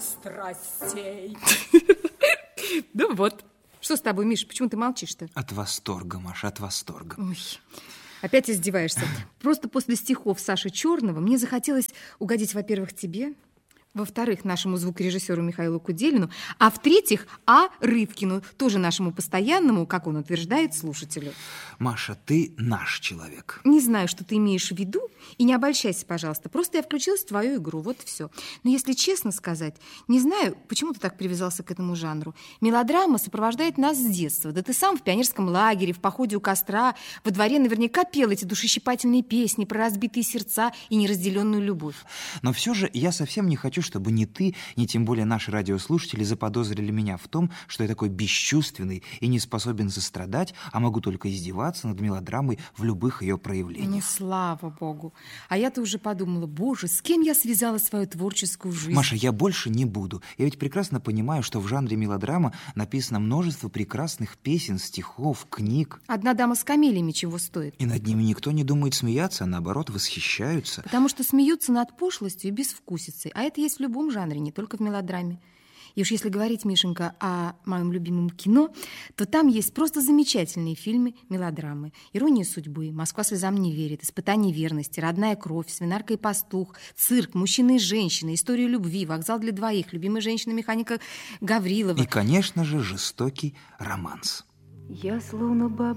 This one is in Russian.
страстей. Да вот. Что с тобой, Миша, почему ты молчишь-то? От восторга, Маша, от восторга. Ой, опять издеваешься. Просто после стихов Саши Черного мне захотелось угодить, во-первых, тебе, во-вторых, нашему звукорежиссеру Михаилу Куделину, а в-третьих, Рывкину, тоже нашему постоянному, как он утверждает, слушателю. Маша, ты наш человек. Не знаю, что ты имеешь в виду, и не обольщайся, пожалуйста. Просто я включилась в твою игру, вот и все. Но если честно сказать, не знаю, почему ты так привязался к этому жанру. Мелодрама сопровождает нас с детства. Да ты сам в пионерском лагере, в походе у костра, во дворе наверняка пел эти душещипательные песни про разбитые сердца и неразделенную любовь. Но все же я совсем не хочу, чтобы ни ты, ни тем более наши радиослушатели заподозрили меня в том, что я такой бесчувственный и не способен сострадать, а могу только издеваться над мелодрамой в любых ее проявлениях. Ну, слава богу. А я-то уже подумала, боже, с кем я связала свою творческую жизнь? Маша, я больше не буду. Я ведь прекрасно понимаю, что в жанре мелодрама написано множество прекрасных песен, стихов, книг. «Одна дама с камелиями» чего стоит? И над ними никто не думает смеяться, а наоборот восхищаются. Потому что смеются над пошлостью и безвкусицей. А это есть в любом жанре, не только в мелодраме. И уж если говорить, Мишенька, о моем любимом кино, то там есть просто замечательные фильмы, мелодрамы. «Ирония судьбы», «Москва слезам не верит», «Испытание верности», «Родная кровь», «Свинарка и пастух», «Цирк», «Мужчина и женщина», «История любви», «Вокзал для двоих», «Любимая женщина-механика Гаврилова». И, конечно же, жестокий романс. Я словно баба